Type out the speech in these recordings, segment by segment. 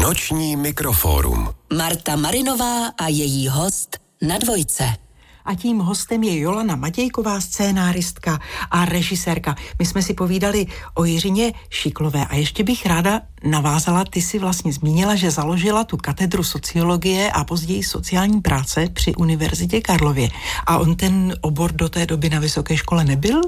Noční mikrofórum. Marta Marinová a její host na Dvojce. A tím hostem je Jolana Matějková, scénáristka a režisérka. My jsme si povídali o Jiřině Šiklové a ještě bych ráda navázala, ty si vlastně zmínila, že založila tu katedru sociologie a později sociální práce při Univerzitě Karlově. A on ten obor do té doby na vysoké škole nebyl?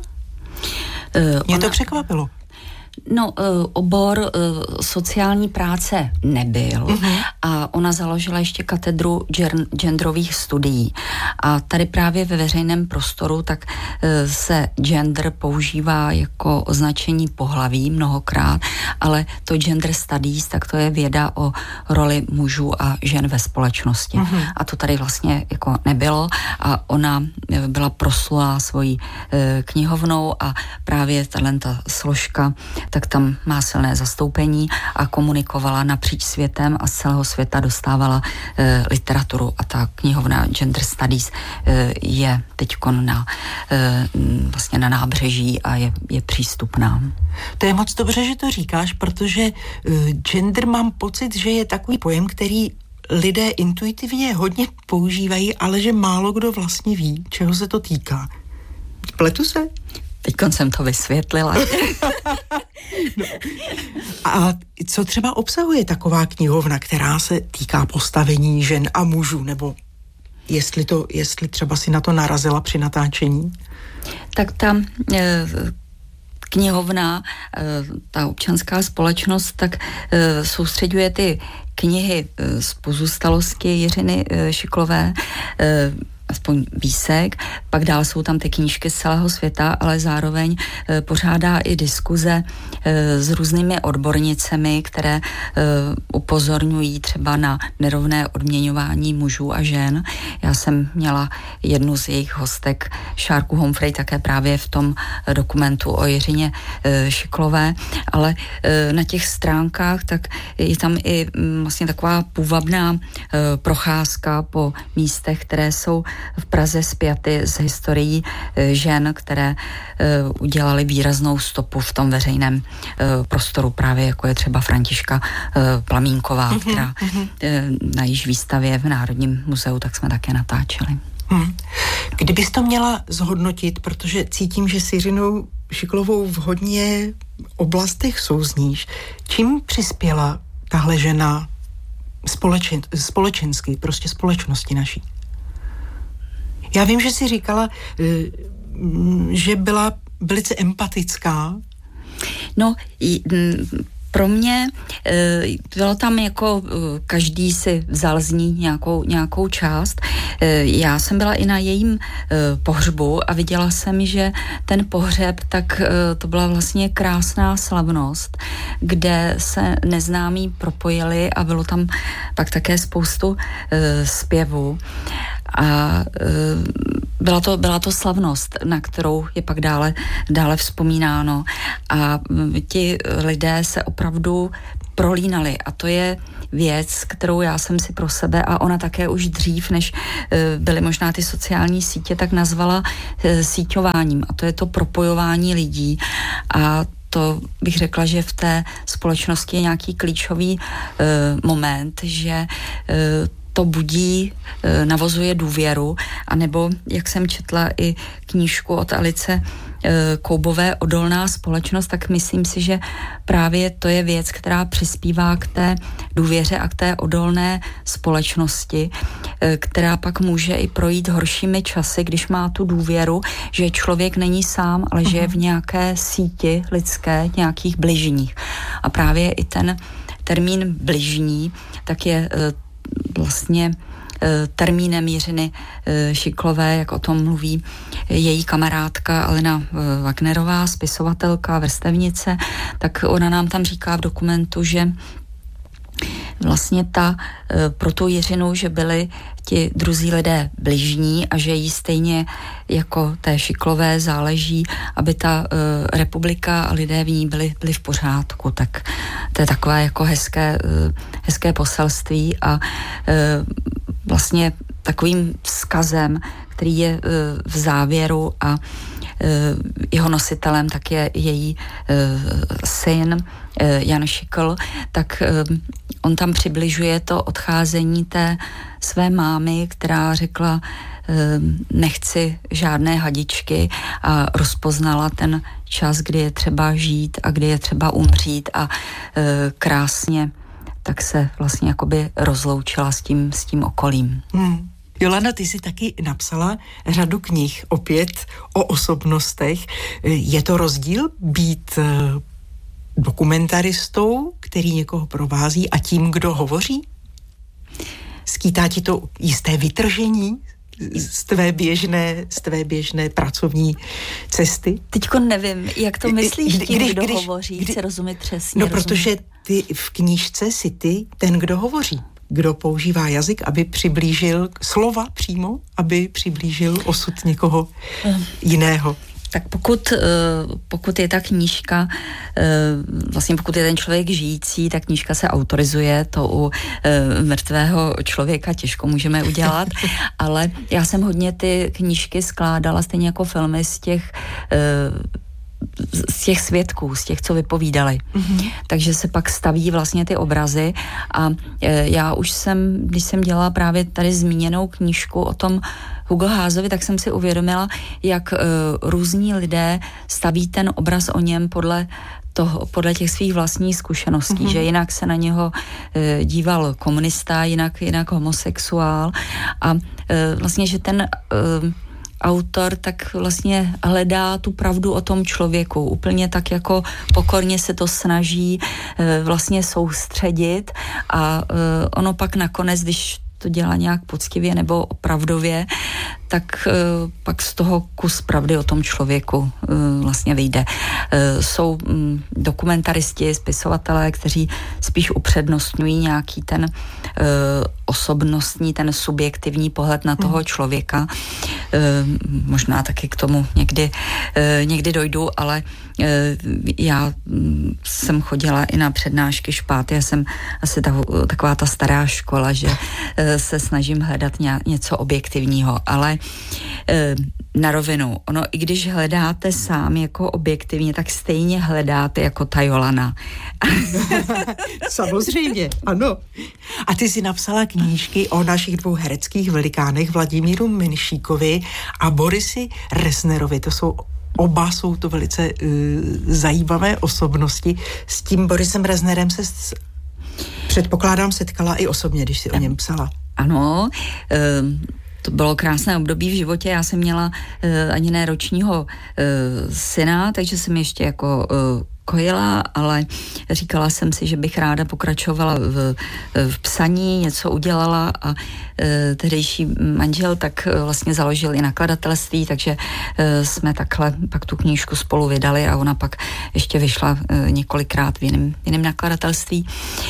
Mě to překvapilo. No, obor sociální práce nebyl a ona založila ještě katedru genderových studií. A tady právě ve veřejném prostoru tak se gender používá jako označení pohlaví mnohokrát, ale to gender studies, tak to je věda o roli mužů a žen ve společnosti. A to tady vlastně jako nebylo a ona byla proslulá svojí knihovnou a právě ta složka tak tam má silné zastoupení a komunikovala napříč světem a z celého světa dostávala literaturu a ta knihovna Gender Studies je teďkon vlastně na nábřeží a je přístupná. To je moc dobře, že to říkáš, protože gender mám pocit, že je takový pojem, který lidé intuitivně hodně používají, ale že málo kdo vlastně ví, čeho se to týká. Pletu se? Teďkon jsem to vysvětlila. No. A co třeba obsahuje taková knihovna, která se týká postavení žen a mužů, nebo jestli třeba si na to narazila při natáčení? Tak ta knihovna, ta občanská společnost, tak soustřeďuje ty knihy z pozůstalosti Jiřiny Šiklové, aspoň výsek, pak dál jsou tam ty knížky z celého světa, ale zároveň pořádá i diskuze s různými odbornicemi, které upozorňují třeba na nerovné odměňování mužů a žen. Já jsem měla jednu z jejich hostek, Šárku Humphrey, také právě v tom dokumentu o Jiřině Šiklové, ale na těch stránkách tak je tam i vlastně taková půvabná procházka po místech, které jsou v Praze spjaty s historií žen, které udělaly výraznou stopu v tom veřejném prostoru, právě jako je třeba Františka Plamínková, která na jejíž výstavě v Národním muzeu, tak jsme také natáčeli. Kdybys to měla zhodnotit, protože cítím, že s Jiřinou Šiklovou v hodně oblastech souzníš, čím přispěla tahle žena společensky, prostě společnosti naší? Já vím, že jsi říkala, že byla velice empatická. No, pro mě bylo tam jako každý si vzal z ní nějakou část. Já jsem byla i na jejím pohřbu a viděla jsem, že ten pohřeb, tak to byla vlastně krásná slavnost, kde se neznámí propojili a bylo tam pak také spoustu zpěvů. A byla to slavnost, na kterou je pak dále vzpomínáno a ti lidé se opravdu prolínali a to je věc, kterou já jsem si pro sebe a ona také už dřív, než byly možná ty sociální sítě, tak nazvala síťováním a to je to propojování lidí a to bych řekla, že v té společnosti je nějaký klíčový moment, že to budí, navozuje důvěru, anebo, jak jsem četla i knížku od Alice Koubové Odolná společnost, tak myslím si, že právě to je věc, která přispívá k té důvěře a k té odolné společnosti, která pak může i projít horšími časy, když má tu důvěru, že člověk není sám, ale že je v nějaké síti lidské, nějakých bližních. A právě i ten termín bližní, tak je vlastně termínem Jiřiny Šiklové, jak o tom mluví její kamarádka Alena Wagnerová, spisovatelka, vrstevnice, tak ona nám tam říká v dokumentu, že vlastně pro tu Jiřinu, že byli ti druzí lidé bližní a že jí stejně jako té Šiklové záleží, aby ta republika a lidé v ní byli v pořádku. Tak to je takové jako hezké poselství a vlastně takovým vzkazem, který je v závěru a jeho nositelem tak je její syn Jan Šikl, tak on tam přibližuje to odcházení té své mámy, která řekla, nechci žádné hadičky, a rozpoznala ten čas, kdy je třeba žít a kdy je třeba umřít, a krásně tak se vlastně jakoby rozloučila s tím okolím. Jolano, ty jsi taky napsala řadu knih opět o osobnostech. Je to rozdíl být dokumentaristou, který někoho provází, a tím, kdo hovoří? Skýtá ti to jisté vytržení z tvé běžné pracovní cesty? Teďko nevím, jak to myslíš tím, kdo hovoří, chci rozumět přesně. No, protože ty v knížce si ty ten, kdo hovoří, kdo používá jazyk, aby přiblížil slova přímo, aby přiblížil osud někoho jiného. Tak pokud je ta knížka, vlastně pokud je ten člověk žijící, ta knížka se autorizuje, to u mrtvého člověka těžko můžeme udělat, ale já jsem hodně ty knížky skládala stejně jako filmy z těch svědků, z těch, co vypovídali. Takže se pak staví vlastně ty obrazy, a já už když jsem dělala právě tady zmíněnou knížku o tom Hugo Házovi, tak jsem si uvědomila, jak různí lidé staví ten obraz o něm podle těch svých vlastních zkušeností, že jinak se na něho díval komunista, jinak homosexuál, a vlastně, že ten autor tak vlastně hledá tu pravdu o tom člověku. Úplně tak jako pokorně se to snaží vlastně soustředit, a ono pak nakonec, když to dělá nějak poctivě nebo opravdově, tak pak z toho kus pravdy o tom člověku vlastně vyjde. Jsou dokumentaristi, spisovatelé, kteří spíš upřednostňují nějaký ten osobnostní, ten subjektivní pohled na toho člověka. Možná taky k tomu někdy dojdu, ale já jsem chodila i na přednášky špáty, já jsem asi taková ta stará škola, že se snažím hledat něco objektivního, ale na rovinu, ono, i když hledáte sám jako objektivně, tak stejně hledáte jako ta Jolana. Samozřejmě, ano. A ty jsi napsala knížky o našich dvou hereckých velikánech, Vladimíru Menšíkovi a Borisi Reznerovi. Oba jsou to velice zajímavé osobnosti. S tím Borisem Reznerem se předpokládám setkala i osobně, když si o něm psala. Ano, to bylo krásné období v životě. Já jsem měla ani ne ročního syna, takže jsem ještě jako kojila, ale říkala jsem si, že bych ráda pokračovala v psaní, něco udělala, a tehdejší manžel tak vlastně založil i nakladatelství, takže jsme takhle pak tu knížku spolu vydali, a ona pak ještě vyšla několikrát v jiném nakladatelství.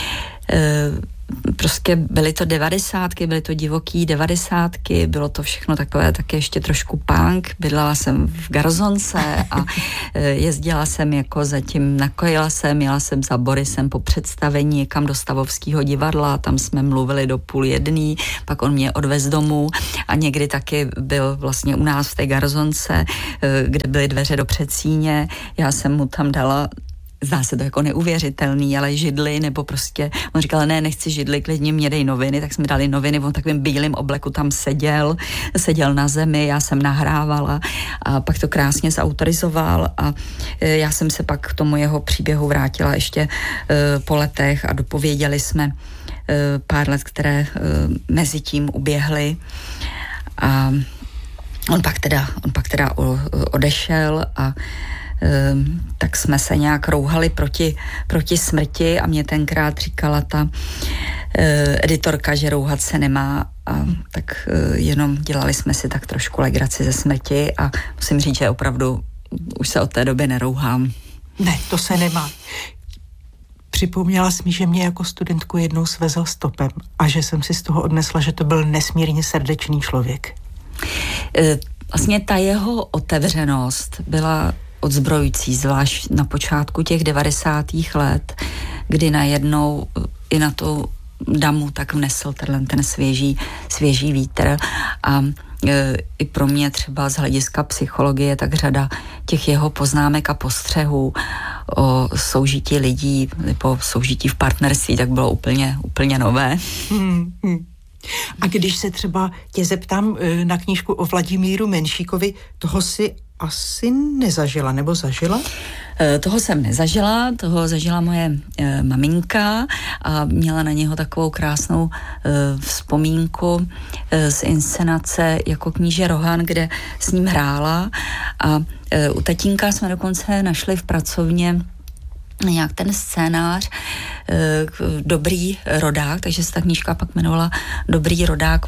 Prostě byly to 90, byly to divoký 90, bylo to všechno takové taky ještě trošku punk. Bydlela jsem v Garzonce a jezdila jsem jako zatím, nakojila jsem, jela jsem za Borisem po představení někam do Stavovského divadla, tam jsme mluvili do 12:30, pak on mě odvez domů, a někdy taky byl vlastně u nás v té Garzonce, kde byly dveře do předsíně, já jsem mu tam dala, zdá se to jako neuvěřitelný, ale židli, nebo prostě, on říkal, ne, nechci židli, klidně mě dej noviny, tak jsme dali noviny, on takovým bílým obleku tam seděl na zemi, já jsem nahrávala, a pak to krásně zautorizoval, a já jsem se pak k tomu jeho příběhu vrátila ještě po letech, a dopověděli jsme pár let, které mezi tím uběhly, a on pak teda odešel, a tak jsme se nějak rouhali proti smrti, a mě tenkrát říkala ta editorka, že rouhat se nemá, a tak jenom dělali jsme si tak trošku legraci ze smrti, a musím říct, že opravdu už se od té doby nerouhám. Ne, to se nemá. Připomněla jsi mi, že mě jako studentku jednou svezl stopem, a že jsem si z toho odnesla, že to byl nesmírně srdečný člověk. Vlastně ta jeho otevřenost byla odzbrojující, zvlášť na počátku těch 90. let, kdy najednou i na tu damu tak vnesl ten svěží vítr, a i pro mě třeba z hlediska psychologie, tak řada těch jeho poznámek a postřehů o soužití lidí nebo soužití v partnerství, tak bylo úplně nové. A když se třeba tě zeptám na knížku o Vladimíru Menšíkovi, toho si asi nezažila, nebo zažila? Toho jsem nezažila, toho zažila moje maminka a měla na něho takovou krásnou vzpomínku z inscenace jako kníže Rohan, kde s ním hrála a u tatínka jsme dokonce našli v pracovně nějak ten scénář Dobrý rodák, takže se ta knížka pak jmenovala Dobrý rodák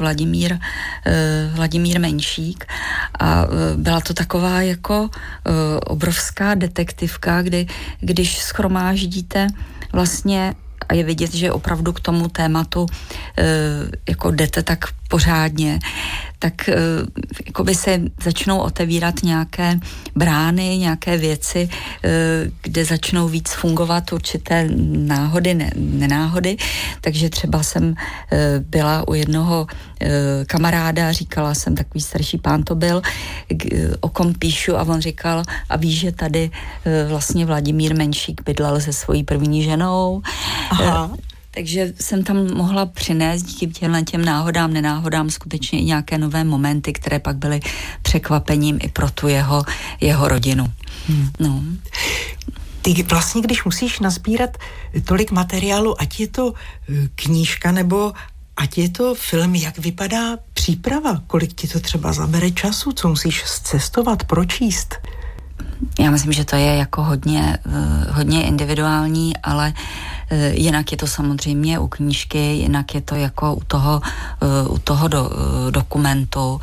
Vladimír Menšík a byla to taková jako obrovská detektivka, když shromáždíte vlastně a je vidět, že opravdu k tomu tématu jako jdete tak pořádně, tak jakoby se začnou otevírat nějaké brány, nějaké věci, kde začnou víc fungovat určité náhody, nenáhody. Takže třeba jsem byla u jednoho kamaráda, říkala jsem, takový starší pán to byl, o kom píšu a on říkal, a víš, že tady vlastně Vladimír Menšík bydlel se svojí první ženou. Aha. Takže jsem tam mohla přinést díky těm náhodám, nenáhodám skutečně i nějaké nové momenty, které pak byly překvapením i pro tu jeho rodinu. No. Ty vlastně, když musíš nazbírat tolik materiálu, ať je to knížka nebo ať je to film, jak vypadá příprava? Kolik ti to třeba zabere času? Co musíš zcestovat, pročíst? Já myslím, že to je jako hodně individuální, ale jinak je to samozřejmě u knížky, jinak je to jako u toho dokumentu,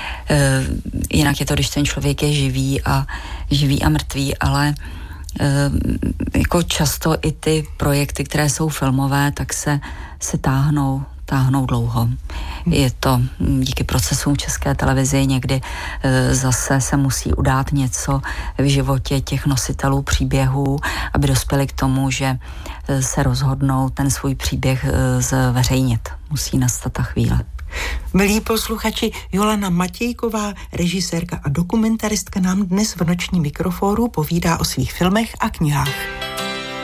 jinak je to, když ten člověk je živý a mrtvý, ale jako často i ty projekty, které jsou filmové, tak se táhnou dlouho. Je to díky procesům České televizi, někdy zase se musí udát něco v životě těch nositelů příběhů, aby dospěli k tomu, že se rozhodnou ten svůj příběh zveřejnit. Musí nastat ta chvíle. Milí posluchači, Jolana Matějková, režisérka a dokumentaristka, nám dnes v nočním mikrofóru povídá o svých filmech a knihách.